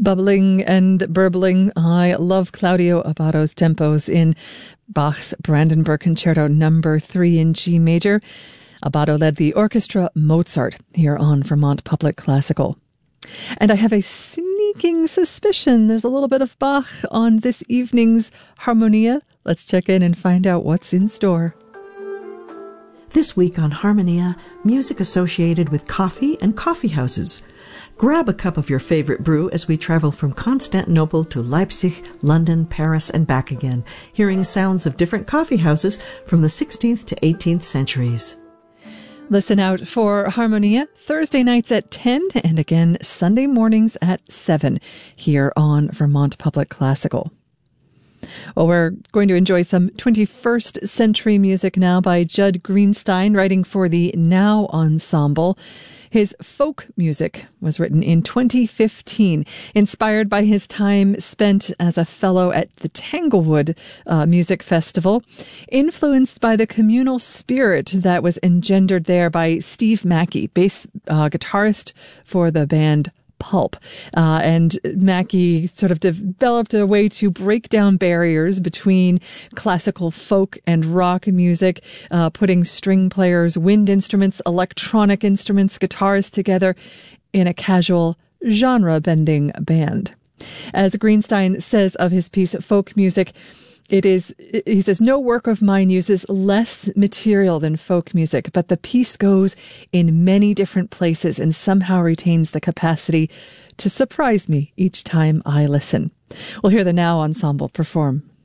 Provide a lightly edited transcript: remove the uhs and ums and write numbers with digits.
bubbling and burbling. I love Claudio Abbado's tempos in Bach's Brandenburg Concerto No. 3 in G major. Abbado led the orchestra Mozart here on Vermont Public Classical. And I have a sneaking suspicion there's a little bit of Bach on this evening's Harmonia. Let's check in and find out what's in store. This week on Harmonia, music associated with coffee and coffee houses. Grab a cup of your favorite brew as we travel from Constantinople to Leipzig, London, Paris, and back again, hearing sounds of different coffee houses from the 16th to 18th centuries. Listen out for Harmonia Thursday nights at 10 and again Sunday mornings at 7 here on Vermont Public Classical. Well, we're going to enjoy some 21st century music now by Judd Greenstein, writing for the Now Ensemble. His folk music was written in 2015, inspired by his time spent as a fellow at the Tanglewood Music Festival, influenced by the communal spirit that was engendered there by Steve Mackey, bass guitarist for the band Pulp. And Mackey sort of developed a way to break down barriers between classical folk and rock music, putting string players, wind instruments, electronic instruments, guitarists together in a casual genre-bending band. As Greenstein says of his piece, folk music, he says, no work of mine uses less material than folk music, but the piece goes in many different places and somehow retains the capacity to surprise me each time I listen. We'll hear the Now Ensemble perform.